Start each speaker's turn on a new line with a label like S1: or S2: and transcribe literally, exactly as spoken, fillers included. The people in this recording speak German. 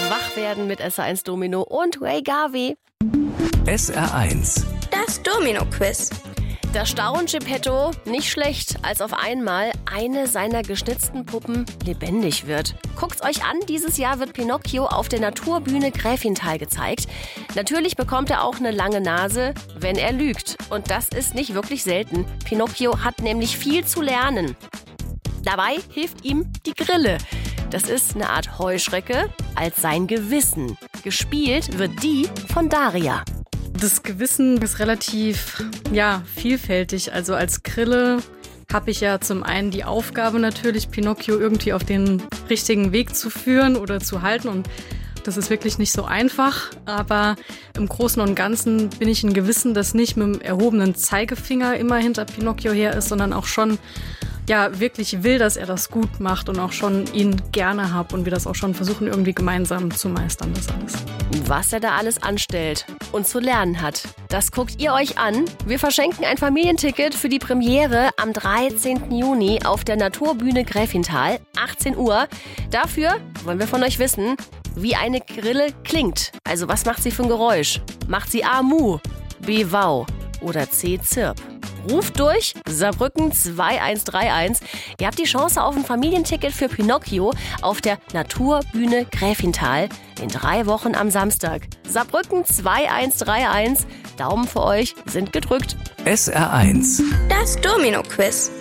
S1: Wach werden mit S R eins Domino und Ray Garvey.
S2: S R eins.
S3: Das Domino-Quiz.
S1: Das staunt Geppetto nicht schlecht, als auf einmal eine seiner geschnitzten Puppen lebendig wird. Guckt's euch an, dieses Jahr wird Pinocchio auf der Naturbühne Gräfenthal gezeigt. Natürlich bekommt er auch eine lange Nase, wenn er lügt. Und das ist nicht wirklich selten. Pinocchio hat nämlich viel zu lernen. Dabei hilft ihm die Grille. Das ist eine Art Heuschrecke als sein Gewissen. Gespielt wird die von Daria.
S4: Das Gewissen ist relativ ja, vielfältig. Also als Grille habe ich ja zum einen die Aufgabe natürlich, Pinocchio irgendwie auf den richtigen Weg zu führen oder zu halten. Und das ist wirklich nicht so einfach. Aber im Großen und Ganzen bin ich ein Gewissen, das nicht mit dem erhobenen Zeigefinger immer hinter Pinocchio her ist, sondern auch schon ja, wirklich will, dass er das gut macht und auch schon ihn gerne hab und wir das auch schon versuchen, irgendwie gemeinsam zu meistern, das alles.
S1: Was er da alles anstellt und zu lernen hat, das guckt ihr euch an. Wir verschenken ein Familienticket für die Premiere am dreizehnten Juni auf der Naturbühne Gräfenthal, achtzehn Uhr. Dafür wollen wir von euch wissen, wie eine Grille klingt. Also was macht sie für ein Geräusch? Macht sie A, Mu, B, Wow oder C, Zirp? Ruft durch, Saarbrücken zwei eins drei eins. Ihr habt die Chance auf ein Familienticket für Pinocchio auf der Naturbühne Gräfenthal in drei Wochen am Samstag. Saarbrücken zwei eins drei eins. Daumen für euch sind gedrückt.
S2: S R eins.
S3: Das Domino-Quiz.